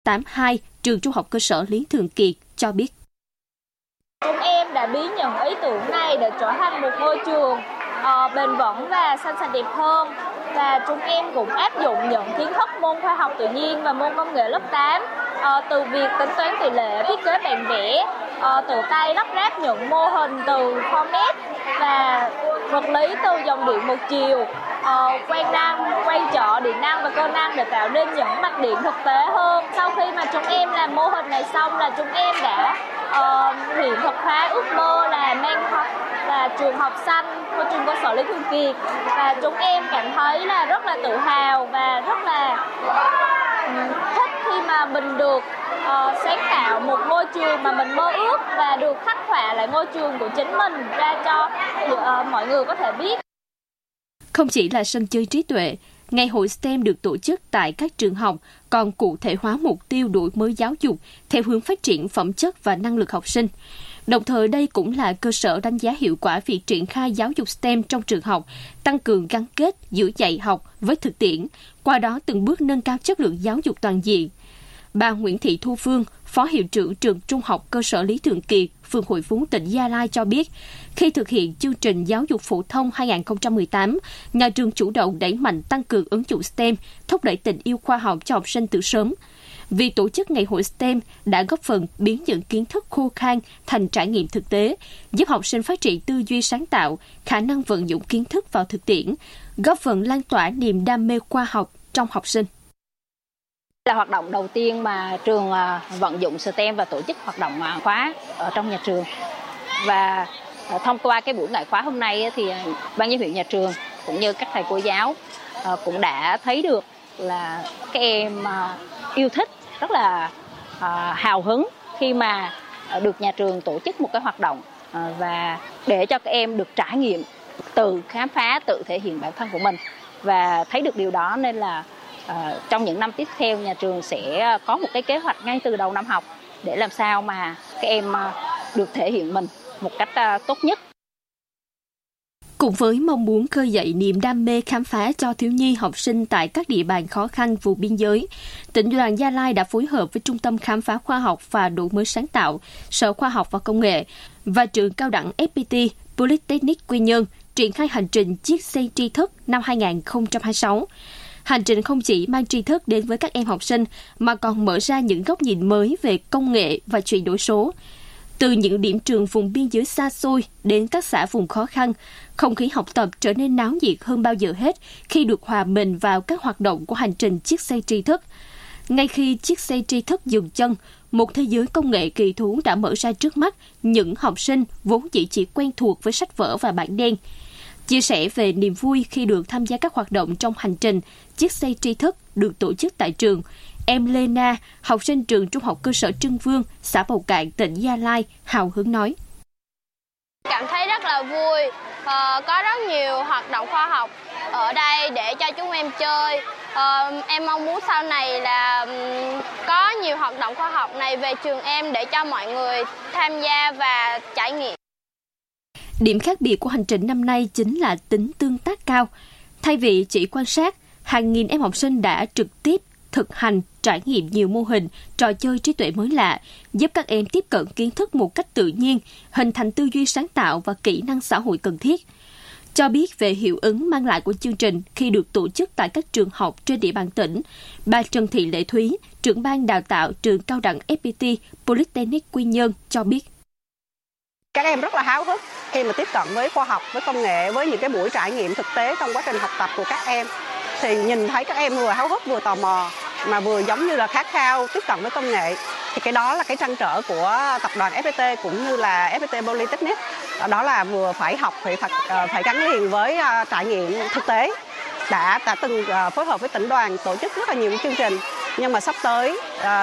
82, trường Trung học cơ sở Lý Thường Kiệt cho biết. Chúng em đã biến những ý tưởng này để trở thành một ngôi trường bền vững và xanh sạch đẹp hơn. Và chúng em cũng áp dụng những kiến thức môn khoa học tự nhiên và môn công nghệ lớp 8, từ việc tính toán tỷ lệ, thiết kế bản vẽ, tự tay lắp ráp những mô hình từ format và vật lý từ dòng điện một chiều, quang năng, quang trở, điện năng và cơ năng để tạo nên những mạch điện thực tế hơn. Sau khi mà chúng em làm mô hình này xong là chúng em đã hiện thực hóa ước mơ là mang học là trường học xanh của trường cơ sở Lý Thường Kiệt, và chúng em cảm thấy là rất là tự hào và rất là thích khi mà mình được sáng tạo một ngôi trường mà mình mơ ước và được khắc họa lại ngôi trường của chính mình ra cho mọi người có thể biết. Không chỉ là sân chơi trí tuệ, Ngày hội STEM được tổ chức tại các trường học còn cụ thể hóa mục tiêu đổi mới giáo dục theo hướng phát triển phẩm chất và năng lực học sinh. Đồng thời đây cũng là cơ sở đánh giá hiệu quả việc triển khai giáo dục STEM trong trường học, tăng cường gắn kết giữa dạy học với thực tiễn, qua đó từng bước nâng cao chất lượng giáo dục toàn diện. Bà Nguyễn Thị Thu Phương, Phó Hiệu trưởng trường Trung học cơ sở Lý Thường Kiệt, phường Hội Phú, tỉnh Gia Lai cho biết, khi thực hiện chương trình giáo dục phổ thông 2018, nhà trường chủ động đẩy mạnh tăng cường ứng dụng STEM, thúc đẩy tình yêu khoa học cho học sinh từ sớm. Việc tổ chức Ngày hội STEM đã góp phần biến những kiến thức khô khan thành trải nghiệm thực tế, giúp học sinh phát triển tư duy sáng tạo, khả năng vận dụng kiến thức vào thực tiễn, góp phần lan tỏa niềm đam mê khoa học trong học sinh. Là hoạt động đầu tiên mà trường vận dụng STEM và tổ chức hoạt động khóa ở trong nhà trường. Và thông qua cái buổi ngoại khóa hôm nay thì ban giám hiệu nhà trường cũng như các thầy cô giáo cũng đã thấy được là các em yêu thích, rất là hào hứng khi mà được nhà trường tổ chức một cái hoạt động và để cho các em được trải nghiệm, tự khám phá, tự thể hiện bản thân của mình. Và thấy được điều đó nên là trong những năm tiếp theo nhà trường sẽ có một cái kế hoạch ngay từ đầu năm học để làm sao mà các em được thể hiện mình một cách tốt nhất. Cùng với mong muốn khơi dậy niềm đam mê khám phá cho thiếu nhi học sinh tại các địa bàn khó khăn vùng biên giới, tỉnh đoàn Gia Lai đã phối hợp với Trung tâm Khám phá Khoa học và Đổi mới sáng tạo, Sở Khoa học và Công nghệ và trường cao đẳng FPT Polytechnic Quy Nhơn triển khai hành trình Chiếc xe tri thức năm 2026. Hành trình không chỉ mang tri thức đến với các em học sinh mà còn mở ra những góc nhìn mới về công nghệ và chuyển đổi số. Từ những điểm trường vùng biên giới xa xôi đến các xã vùng khó khăn, không khí học tập trở nên náo nhiệt hơn bao giờ hết khi được hòa mình vào các hoạt động của hành trình Chiếc xe tri thức. Ngay khi chiếc xe tri thức dừng chân, một thế giới công nghệ kỳ thú đã mở ra trước mắt những học sinh vốn chỉ quen thuộc với sách vở và bảng đen. Chia sẻ về niềm vui khi được tham gia các hoạt động trong hành trình Chiếc xe tri thức được tổ chức tại trường, em Lena, học sinh trường Trung học cơ sở Trưng Vương, xã Bầu Cạn, tỉnh Gia Lai, hào hứng nói. Cảm thấy rất là vui, có rất nhiều hoạt động khoa học ở đây để cho chúng em chơi. Em mong muốn sau này là có nhiều hoạt động khoa học này về trường em để cho mọi người tham gia và trải nghiệm. Điểm khác biệt của hành trình năm nay chính là tính tương tác cao. Thay vì chỉ quan sát, hàng nghìn em học sinh đã trực tiếp thực hành, trải nghiệm nhiều mô hình, trò chơi trí tuệ mới lạ, giúp các em tiếp cận kiến thức một cách tự nhiên, hình thành tư duy sáng tạo và kỹ năng xã hội cần thiết. Cho biết về hiệu ứng mang lại của chương trình khi được tổ chức tại các trường học trên địa bàn tỉnh, bà Trần Thị Lệ Thúy, trưởng ban đào tạo trường cao đẳng FPT Polytechnic Quy Nhơn cho biết. Các em rất là háo hức khi mà tiếp cận với khoa học, với công nghệ, với những cái buổi trải nghiệm thực tế trong quá trình học tập của các em. Thì nhìn thấy các em vừa háo hức vừa tò mò mà vừa giống như là khát khao tiếp cận với công nghệ. Thì cái đó là cái trăn trở của tập đoàn FPT cũng như là FPT Polytechnic. Đó là vừa phải học, phải gắn liền với trải nghiệm thực tế. Đã từng phối hợp với tỉnh đoàn tổ chức rất là nhiều chương trình. Nhưng mà sắp tới,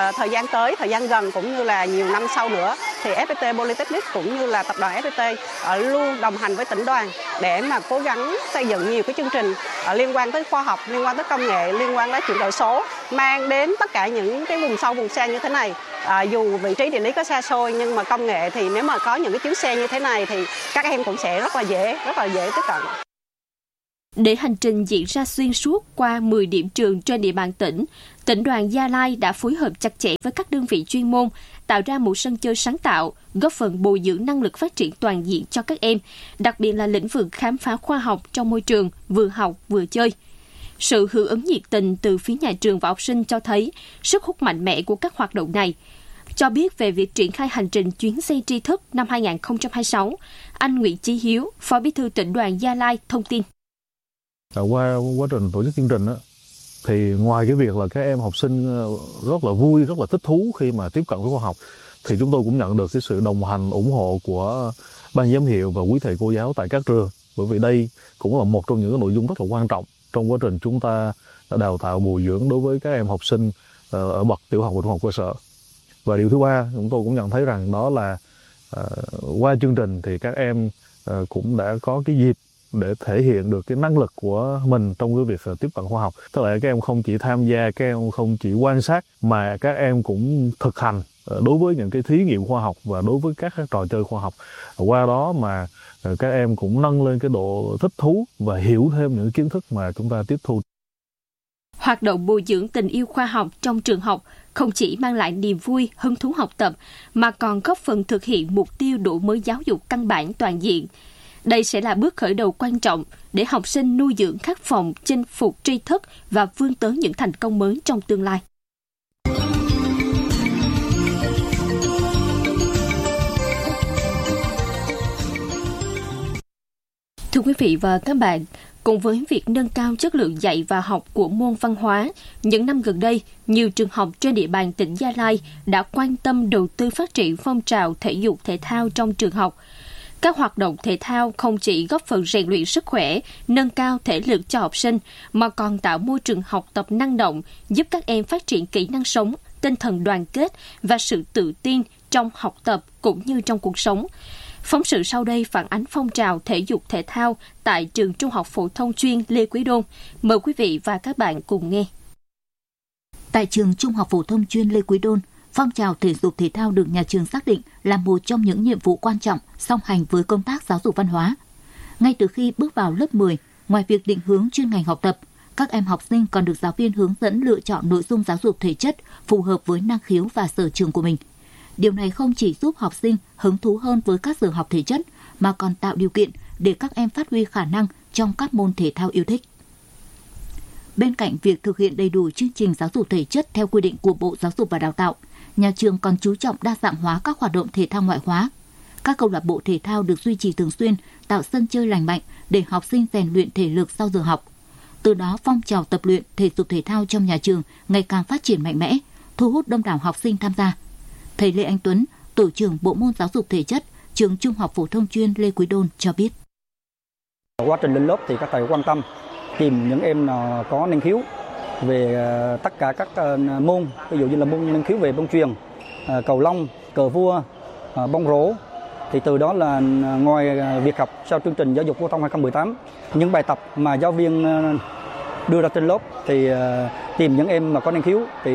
thời gian gần cũng như là nhiều năm sau nữa thì FPT Polytechnic cũng như là tập đoàn FPT luôn đồng hành với tỉnh đoàn để mà cố gắng xây dựng nhiều cái chương trình liên quan tới khoa học, liên quan tới công nghệ, liên quan tới chuyển đổi số, mang đến tất cả những cái vùng sâu vùng xa như thế này. Dù vị trí địa lý có xa xôi nhưng mà công nghệ thì nếu mà có những cái chuyến xe như thế này thì các em cũng sẽ rất là dễ tiếp cận. Để hành trình diễn ra xuyên suốt qua 10 điểm trường trên địa bàn tỉnh, Tỉnh đoàn Gia Lai đã phối hợp chặt chẽ với các đơn vị chuyên môn, tạo ra một sân chơi sáng tạo, góp phần bồi dưỡng năng lực phát triển toàn diện cho các em, đặc biệt là lĩnh vực khám phá khoa học trong môi trường, vừa học vừa chơi. Sự hưởng ứng nhiệt tình từ phía nhà trường và học sinh cho thấy sức hút mạnh mẽ của các hoạt động này. Cho biết về việc triển khai hành trình chuyến xe tri thức năm 2026, anh Nguyễn Chí Hiếu, Phó Bí thư Tỉnh đoàn Gia Lai thông tin. Qua quá trình tổ chức chương trình thì ngoài cái việc là các em học sinh rất là vui, rất là thích thú khi mà tiếp cận với khoa học, thì chúng tôi cũng nhận được cái sự đồng hành, ủng hộ của ban giám hiệu và quý thầy cô giáo tại các trường, bởi vì đây cũng là một trong những cái nội dung rất là quan trọng trong quá trình chúng ta đào tạo bồi dưỡng đối với các em học sinh ở bậc tiểu học và trung học cơ sở. Và điều thứ ba, chúng tôi cũng nhận thấy rằng đó là qua chương trình thì các em cũng đã có cái dịp để thể hiện được cái năng lực của mình trong cái việc tiếp cận khoa học. Tức là các em không chỉ tham gia, các em không chỉ quan sát, mà các em cũng thực hành đối với những cái thí nghiệm khoa học và đối với các trò chơi khoa học. Qua đó mà các em cũng nâng lên cái độ thích thú và hiểu thêm những kiến thức mà chúng ta tiếp thu. Hoạt động bồi dưỡng tình yêu khoa học trong trường học không chỉ mang lại niềm vui, hứng thú học tập, mà còn góp phần thực hiện mục tiêu đổi mới giáo dục căn bản toàn diện. Đây sẽ là bước khởi đầu quan trọng để học sinh nuôi dưỡng khát vọng chinh phục tri thức và vươn tới những thành công mới trong tương lai. Thưa quý vị và các bạn, cùng với việc nâng cao chất lượng dạy và học của môn văn hóa, những năm gần đây, nhiều trường học trên địa bàn tỉnh Gia Lai đã quan tâm đầu tư phát triển phong trào thể dục thể thao trong trường học. Các hoạt động thể thao không chỉ góp phần rèn luyện sức khỏe, nâng cao thể lực cho học sinh, mà còn tạo môi trường học tập năng động, giúp các em phát triển kỹ năng sống, tinh thần đoàn kết và sự tự tin trong học tập cũng như trong cuộc sống. Phóng sự sau đây phản ánh phong trào thể dục thể thao tại trường Trung học phổ thông chuyên Lê Quý Đôn. Mời quý vị và các bạn cùng nghe. Tại trường Trung học phổ thông chuyên Lê Quý Đôn, phong trào thể dục thể thao được nhà trường xác định là một trong những nhiệm vụ quan trọng song hành với công tác giáo dục văn hóa. Ngay từ khi bước vào lớp 10, ngoài việc định hướng chuyên ngành học tập, các em học sinh còn được giáo viên hướng dẫn lựa chọn nội dung giáo dục thể chất phù hợp với năng khiếu và sở trường của mình. Điều này không chỉ giúp học sinh hứng thú hơn với các giờ học thể chất, mà còn tạo điều kiện để các em phát huy khả năng trong các môn thể thao yêu thích. Bên cạnh việc thực hiện đầy đủ chương trình giáo dục thể chất theo quy định của Bộ Giáo dục và Đào tạo, nhà trường còn chú trọng đa dạng hóa các hoạt động thể thao ngoại khóa. Các câu lạc bộ thể thao được duy trì thường xuyên, tạo sân chơi lành mạnh để học sinh rèn luyện thể lực sau giờ học. Từ đó, phong trào tập luyện thể dục thể thao trong nhà trường ngày càng phát triển mạnh mẽ, thu hút đông đảo học sinh tham gia. Thầy Lê Anh Tuấn, tổ trưởng bộ môn giáo dục thể chất, trường Trung học phổ thông chuyên Lê Quý Đôn cho biết. Quá trình lên lớp thì các thầy quan tâm tìm những em có năng khiếu về tất cả các môn, ví dụ như là môn năng khiếu về bóng chuyền, cầu lông, cờ vua, bóng rổ. Thì từ đó là ngoài việc học sau chương trình giáo dục phổ thông 2018, những bài tập mà giáo viên đưa ra trên lớp thì tìm những em mà có năng khiếu thì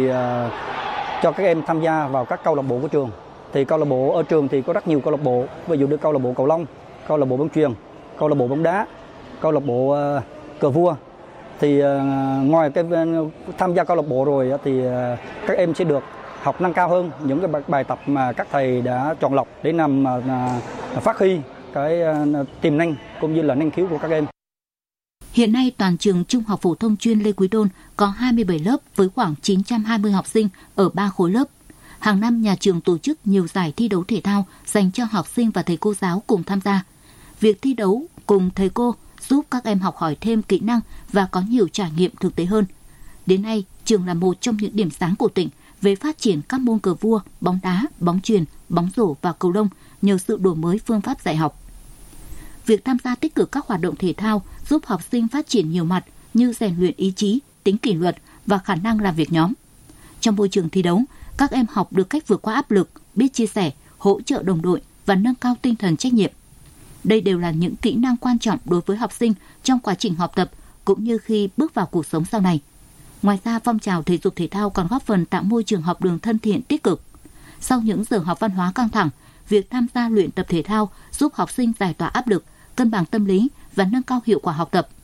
cho các em tham gia vào các câu lạc bộ của trường. Thì câu lạc bộ ở trường thì có rất nhiều câu lạc bộ, ví dụ như câu lạc bộ cầu lông, câu lạc bộ bóng chuyền, câu lạc bộ bóng đá, câu lạc bộ cờ vua. Thì ngoài cái tham gia câu lạc bộ rồi thì các em sẽ được học nâng cao hơn những cái bài tập mà các thầy đã chọn lọc để nằm phát huy cái tiềm năng cũng như là năng khiếu của các em. Hiện nay, toàn trường Trung học phổ thông chuyên Lê Quý Đôn có 27 lớp với khoảng 920 học sinh ở 3 khối lớp. Hàng năm, nhà trường tổ chức nhiều giải thi đấu thể thao dành cho học sinh và thầy cô giáo cùng tham gia. Việc thi đấu cùng thầy cô giúp các em học hỏi thêm kỹ năng và có nhiều trải nghiệm thực tế hơn. Đến nay, trường là một trong những điểm sáng của tỉnh về phát triển các môn cờ vua, bóng đá, bóng chuyền, bóng rổ và cầu lông nhờ sự đổi mới phương pháp dạy học. Việc tham gia tích cực các hoạt động thể thao giúp học sinh phát triển nhiều mặt như rèn luyện ý chí, tính kỷ luật và khả năng làm việc nhóm. Trong môi trường thi đấu, các em học được cách vượt qua áp lực, biết chia sẻ, hỗ trợ đồng đội và nâng cao tinh thần trách nhiệm. Đây đều là những kỹ năng quan trọng đối với học sinh trong quá trình học tập cũng như khi bước vào cuộc sống sau này. Ngoài ra, phong trào thể dục thể thao còn góp phần tạo môi trường học đường thân thiện tích cực. Sau những giờ học văn hóa căng thẳng, việc tham gia luyện tập thể thao giúp học sinh giải tỏa áp lực, cân bằng tâm lý và nâng cao hiệu quả học tập.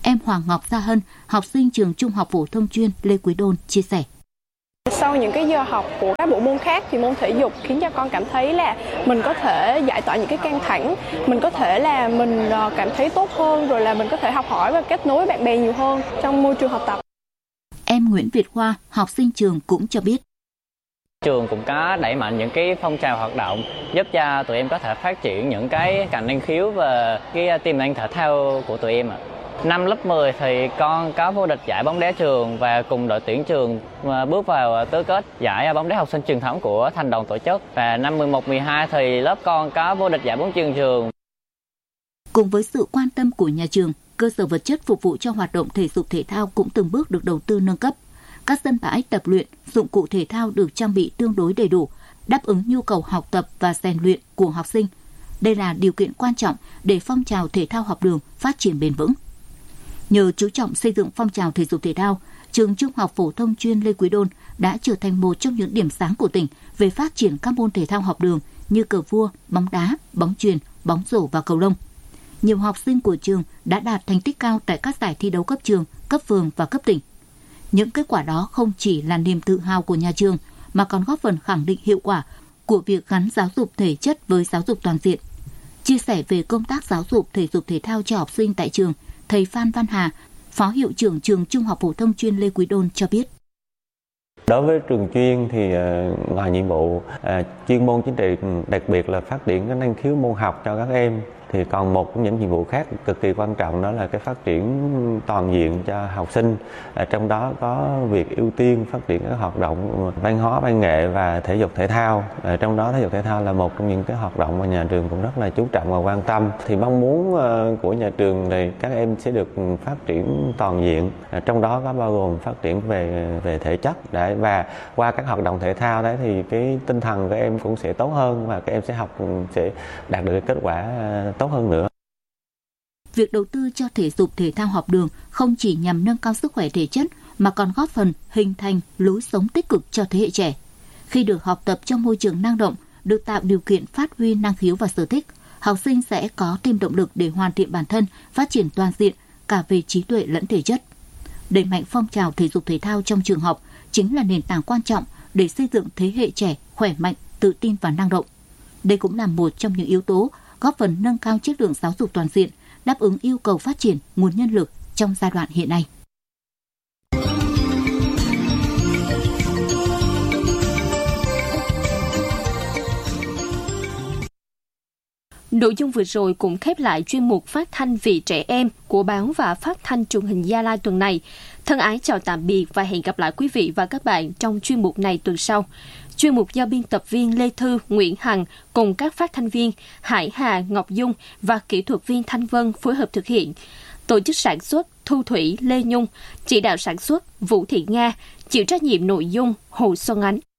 Em Hoàng Ngọc Gia Hân, học sinh trường Trung học phổ thông chuyên Lê Quý Đôn chia sẻ. Sau những cái giờ học của các bộ môn khác thì môn thể dục khiến cho con cảm thấy là mình có thể giải tỏa những cái căng thẳng, mình có thể là mình cảm thấy tốt hơn, rồi là mình có thể học hỏi và kết nối với bạn bè nhiều hơn trong môi trường học tập. Em Nguyễn Việt Khoa, học sinh trường cũng cho biết. Trường cũng có đẩy mạnh những cái phong trào hoạt động giúp cho tụi em có thể phát triển những cái năng khiếu và cái tiềm năng thể thao của tụi em ạ. Năm lớp 10 thì con có vô địch giải bóng đá trường và cùng đội tuyển trường bước vào tứ kết giải bóng đá học sinh truyền thống của thành đoàn tổ chức. Và năm 11-12 thì lớp con có vô địch giải bóng chuyền trường. Cùng với sự quan tâm của nhà trường, cơ sở vật chất phục vụ cho hoạt động thể dục thể thao cũng từng bước được đầu tư nâng cấp. Các sân bãi tập luyện, dụng cụ thể thao được trang bị tương đối đầy đủ, đáp ứng nhu cầu học tập và rèn luyện của học sinh. Đây là điều kiện quan trọng để phong trào thể thao học đường phát triển bền vững. Nhờ chú trọng xây dựng phong trào thể dục thể thao, trường Trung học phổ thông chuyên Lê Quý Đôn đã trở thành một trong những điểm sáng của tỉnh về phát triển các môn thể thao học đường như cờ vua, bóng đá, bóng chuyền, bóng rổ và cầu lông. Nhiều học sinh của trường đã đạt thành tích cao tại các giải thi đấu cấp trường, cấp phường và cấp tỉnh. Những kết quả đó không chỉ là niềm tự hào của nhà trường mà còn góp phần khẳng định hiệu quả của việc gắn giáo dục thể chất với giáo dục toàn diện. Chia sẻ về công tác giáo dục thể dục thể thao cho học sinh tại trường, thầy Phan Văn Hà, Phó Hiệu trưởng trường Trung học phổ thông chuyên Lê Quý Đôn cho biết. Đối với trường chuyên thì ngoài nhiệm vụ chuyên môn chính trị, đặc biệt là phát triển cái năng khiếu môn học cho các em, thì còn một trong những nhiệm vụ khác cực kỳ quan trọng, đó là cái phát triển toàn diện cho học sinh. Trong đó có việc ưu tiên phát triển các hoạt động văn hóa, văn nghệ và thể dục thể thao. Trong đó thể dục thể thao là một trong những cái hoạt động mà nhà trường cũng rất là chú trọng và quan tâm. Thì mong muốn của nhà trường thì các em sẽ được phát triển toàn diện. Trong đó có bao gồm phát triển về thể chất, và qua các hoạt động thể thao đấy thì cái tinh thần của các em cũng sẽ tốt hơn và các em sẽ đạt được kết quả tốt hơn nữa. Việc đầu tư cho thể dục thể thao học đường không chỉ nhằm nâng cao sức khỏe thể chất mà còn góp phần hình thành lối sống tích cực cho thế hệ trẻ. Khi được học tập trong môi trường năng động, được tạo điều kiện phát huy năng khiếu và sở thích, học sinh sẽ có thêm động lực để hoàn thiện bản thân, phát triển toàn diện cả về trí tuệ lẫn thể chất. Đẩy mạnh phong trào thể dục thể thao trong trường học chính là nền tảng quan trọng để xây dựng thế hệ trẻ khỏe mạnh, tự tin và năng động. Đây cũng là một trong những yếu tố góp phần nâng cao chất lượng giáo dục toàn diện, đáp ứng yêu cầu phát triển nguồn nhân lực trong giai đoạn hiện nay. Nội dung vừa rồi cũng khép lại chuyên mục Phát thanh vì trẻ em của báo và Phát thanh truyền hình Gia Lai tuần này. Thân ái chào tạm biệt và hẹn gặp lại quý vị và các bạn trong chuyên mục này tuần sau. Chuyên mục do biên tập viên Lê Thư, Nguyễn Hằng cùng các phát thanh viên Hải Hà, Ngọc Dung và kỹ thuật viên Thanh Vân phối hợp thực hiện. Tổ chức sản xuất Thu Thủy, Lê Nhung, chỉ đạo sản xuất Vũ Thị Nga, chịu trách nhiệm nội dung Hồ Xuân Ánh.